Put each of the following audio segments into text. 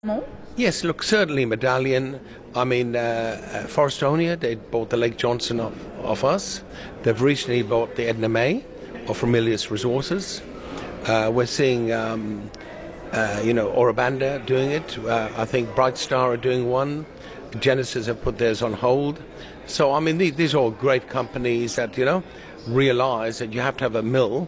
more? Yes, look, certainly Medallion. I mean, Forrestonia, they bought the Lake Johnson of us. They've recently bought the Edna May of Ramelius Resources. We're seeing, Orabanda doing it. I think Bright Star are doing one. Genesis have put theirs on hold. So, I mean, these are all great companies that, realize that you have to have a mill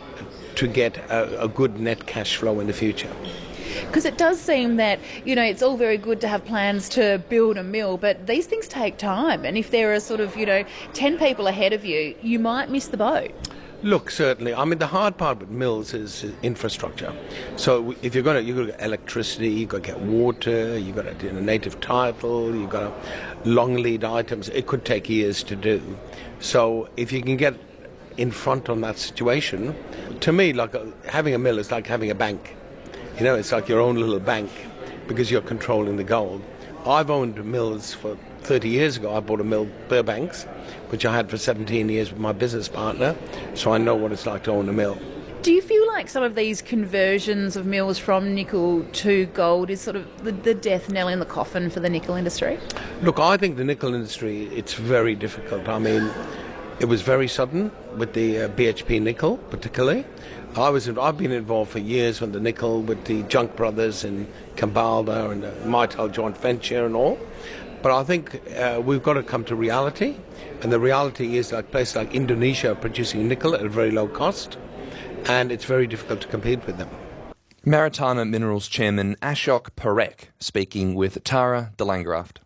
to get a good net cash flow in the future. Because it does seem that, it's all very good to have plans to build a mill, but these things take time. And if there are sort of, 10 people ahead of you, you might miss the boat. Look, certainly. I mean, the hard part with mills is infrastructure. So if you've got to get electricity, you've got to get water, you've got to do a native title, you've got long lead items. It could take years to do. So if you can get in front on that situation, to me, like having a mill is like having a bank. It's like your own little bank because you're controlling the gold. I've owned mills for 30 years ago. I bought a mill, Burbanks, which I had for 17 years with my business partner, so I know what it's like to own a mill. Do you feel like some of these conversions of mills from nickel to gold is sort of the death knell in the coffin for the nickel industry? Look, I think the nickel industry, it's very difficult. I mean, it was very sudden with the BHP nickel, particularly. I've been involved for years with the nickel, with the Junk Brothers and Kambalda and the Mital joint venture and all. But I think we've got to come to reality, and the reality is like places like Indonesia are producing nickel at a very low cost, and it's very difficult to compete with them. Maritima Minerals Chairman Ashok Parekh speaking with Tara de Langraft.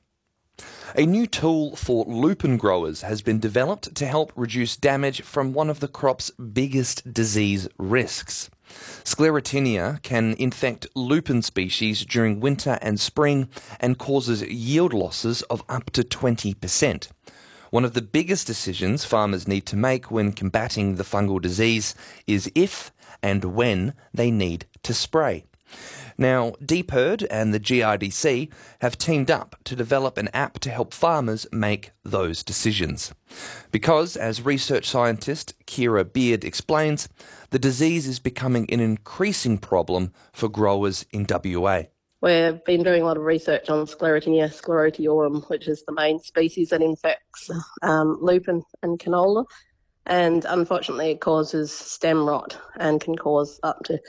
A new tool for lupin growers has been developed to help reduce damage from one of the crop's biggest disease risks. Sclerotinia can infect lupin species during winter and spring and causes yield losses of up to 20%. One of the biggest decisions farmers need to make when combating the fungal disease is if and when they need to spray. Now, DPIRD and the GRDC have teamed up to develop an app to help farmers make those decisions. Because, as research scientist Kira Beard explains, the disease is becoming an increasing problem for growers in WA. We've been doing a lot of research on Sclerotinia sclerotiorum, which is the main species that infects lupin and canola. And unfortunately, it causes stem rot and can cause up to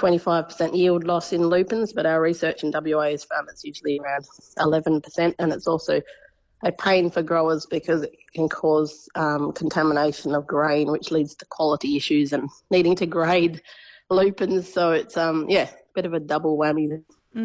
25% yield loss in lupins, but our research in WA has found it's usually around 11%, and it's also a pain for growers because it can cause contamination of grain, which leads to quality issues and needing to grade lupins. So it's, a bit of a double whammy.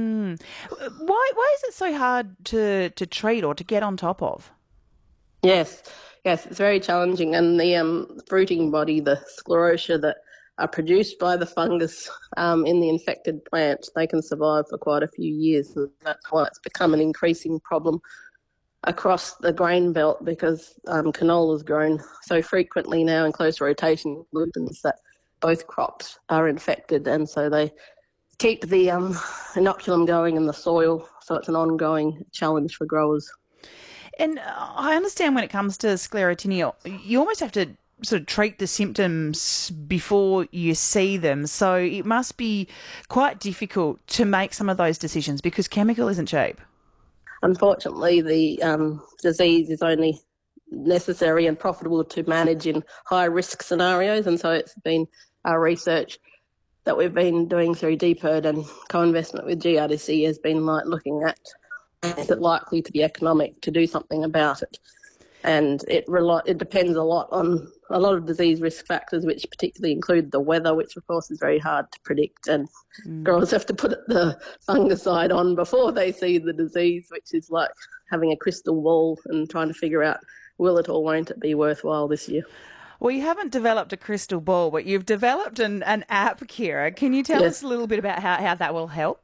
Why is it so hard to treat or to get on top of? Yes, it's very challenging, and the fruiting body, the sclerotia that are produced by the fungus in the infected plant, they can survive for quite a few years. And that's why it's become an increasing problem across the grain belt because canola is grown so frequently now in close rotation with lupins that both crops are infected, and so they keep the inoculum going in the soil, so it's an ongoing challenge for growers. And I understand when it comes to sclerotinia, you almost have to sort of treat the symptoms before you see them. So it must be quite difficult to make some of those decisions because chemical isn't cheap. Unfortunately, the disease is only necessary and profitable to manage in high-risk scenarios, and so it's been our research that we've been doing through DPIRD and co-investment with GRDC has been like looking at is it likely to be economic to do something about it. And it depends a lot on a lot of disease risk factors, which particularly include the weather, which of course is very hard to predict. And growers have to put the fungicide on before they see the disease, which is like having a crystal ball and trying to figure out will it or won't it be worthwhile this year. Well, you haven't developed a crystal ball, but you've developed an app, Kira. Can you tell us a little bit about how that will help?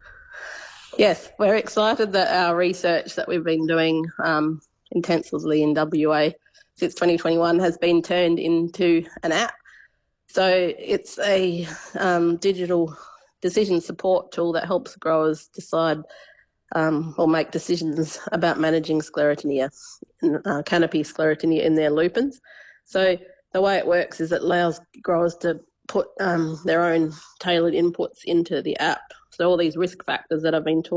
Yes, we're excited that our research that we've been doing intensively in WA since 2021 has been turned into an app. So it's a digital decision support tool that helps growers decide or make decisions about managing sclerotinia, canopy sclerotinia in their lupins. So the way it works is it allows growers to put their own tailored inputs into the app. So all these risk factors that I've been talking